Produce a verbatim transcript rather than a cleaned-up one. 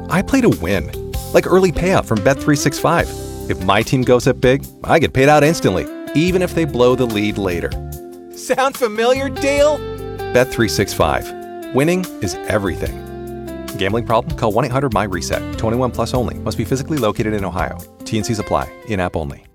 I play to win, like early payout from Bet three sixty-five. If my team goes up big, I get paid out instantly, even if they blow the lead later. Sound familiar, Dale? Bet three sixty-five. Winning is everything. Gambling problem? Call one eight hundred M Y RESET. twenty-one plus only. Must be physically located in Ohio. T and Cs apply. In-app only.